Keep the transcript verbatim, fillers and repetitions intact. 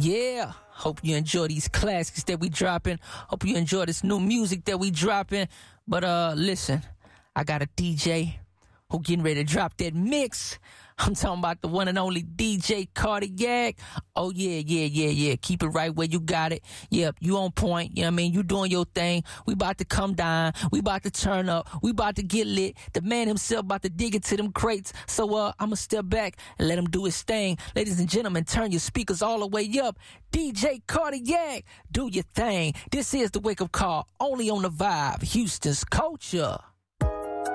Yeah, hope you enjoy these classics that we dropping. Hope you enjoy this new music that we dropping. But uh, listen, I got a D J who getting ready to drop that mix. I'm talking about the one and only D J Cardiac. Oh yeah, yeah, yeah, yeah. Keep it right where you got it. Yep, you on point. You know what I mean? You doing your thing. We about to come down. We about to turn up. We about to get lit. The man himself about to dig into them crates. So uh, I'ma step back and let him do his thing. Ladies and gentlemen, turn your speakers all the way up. D J Cardiac, do your thing. This is the Wake Up Call, only on the Vibe, Houston's culture.